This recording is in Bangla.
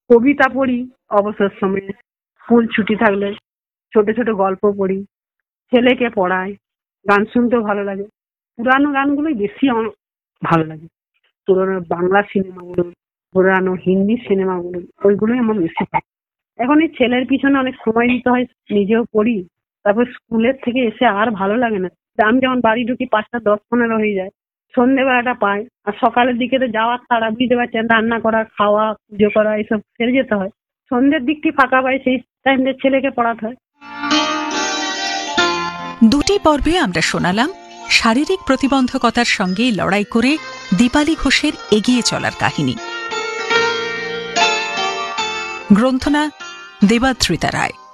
কবিতা পড়ি অবসর সময়ে, স্কুল ছুটি থাকলে ছোট ছোট গল্প পড়ি, ছেলেকে পড়াই, গান শুনতেও ভালো লাগে। পুরানো গানগুলোই বেশি আমার ভালো লাগে। পুরোনো বাংলা সিনেমাগুলো, পুরানো হিন্দি সিনেমাগুলো, ওইগুলোই আমার বেশি ভালো। এখন এই ছেলের পিছনে অনেক সময় দিতে হয়, নিজেও পড়ি, তারপর স্কুলের থেকে এসে আর ভালো লাগে না। আমি যখন বাড়ি ঢুকি 5টা 10-15 হয়ে যায়, সন্ধ্যেবেলাটা পাই, আর সকালের দিকে তো যাওয়ার তাড়া, বুঝতে পারছেন, রান্না করা, খাওয়া, পুজো করা, এসব সেরে যেতে হয়। সন্ধ্যের দিকটি ফাঁকা পাই, সেই টাইমে ছেলেকে পড়াতে হয়। দুটি পর্বে আমরা শোনালাম শারীরিক প্রতিবন্ধকতার সঙ্গে লড়াই করে দীপালি ঘোষের এগিয়ে চলার কাহিনী। গ্রন্থনা দেবাদ্রিতা রায়।